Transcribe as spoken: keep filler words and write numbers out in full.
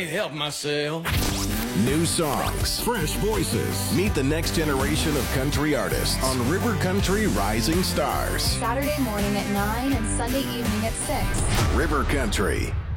Help myself. New songs, fresh voices. Meet the next generation of country artists on River Country Rising Stars. Saturday morning at nine and Sunday evening at six. River Country.